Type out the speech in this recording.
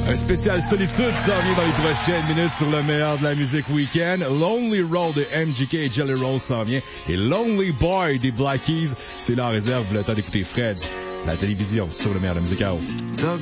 Un spécial solitude s'en vient dans les prochaines minutes sur le meilleur de la musique week-end. Lonely Road de MGK et Jelly Roll s'en vient. Et Lonely Boy des Black Keys, c'est la réserve. Le temps d'écouter Fred, la télévision sur le meilleur de la musique à eau.